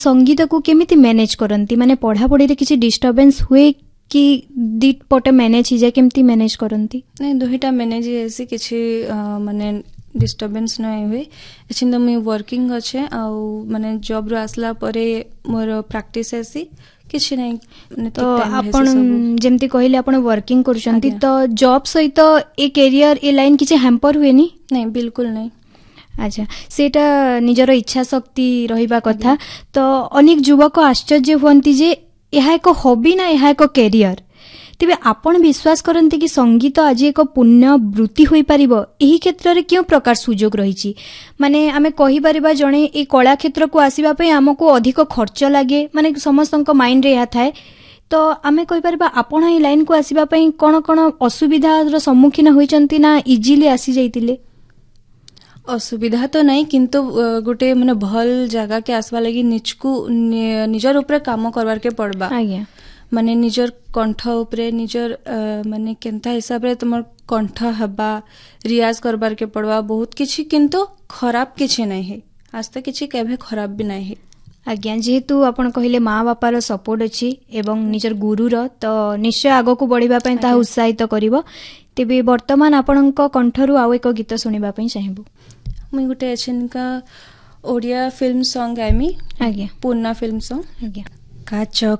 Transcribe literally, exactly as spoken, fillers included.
संगीत को केमिति मैनेज करंती माने पढ़ा पढ़ी रे किछि डिस्टरबेंस हुए कि दी पटे मैनेज ही जाय केमिति मैनेज करंती नहीं दुहिटा मैनेज ऐसी किछि माने डिस्टरबेंस नहीं हुए एछिन मुई वर्किंग अच्छे आ माने जॉब रो आसला परे मोर प्रैक्टिस ऐसी किछि नहीं तो आपण जेमति कहिले आपण वर्किंग करछंती तो जॉब सहित ए करियर ए लाइन किछि हैम्पर हुए नी नहीं बिल्कुल नहीं अच्छा सेटा निजर इच्छा शक्ति रहिबा कथा तो अनेक युवक आश्चर्य होंती जे यह एक हॉबी ना यह एक करियर तेबे आपण विश्वास करंती कि संगीत आज एक पुण्य वृत्ति होई परिबो एही क्षेत्र रे क्यों प्रकार सुजोग रहिछि माने आमे कहि परिबा जणे ए कला क्षेत्र को आसीबा पे हमको अधिक खर्च लागे माने समस्तन को माइंड रे या थाए तो आमे कहि परिबा आपण ए लाइन को आसीबा पे कोन कोन असुविधा रो सम्मुखीन होइचंती ना इजीली आसी जाइतिले असुविधा तो नहीं किंतु गोटे माने भल जगह के आसवा लगी निजको निजर ऊपर काम करवार के पड़बा आज्ञा माने निजर कंठ उपरे निजर माने केनता हिसाब रे तुमर कंठ हबा रियाज करबार के पड़वा बहुत किछि किंतु खराब किछि नहीं है आज तक किछि केबे खराब भी नहीं है आज्ञा जेहेतु आपण कहिले माँ बापार सपोर्ट अछि एवं निजर गुरुर तो निश्चय आगो को बढ़िबा पई ता उत्साहित करिवो तेबे वर्तमान आपणक कंठरू आउ एक गीत सुनिबा पई चाहेबो मुई गुटे एछन का ओडिया फिल्म सॉन्ग आइमी आज्ञा पूर्णा फिल्म सॉन्ग आज्ञा काच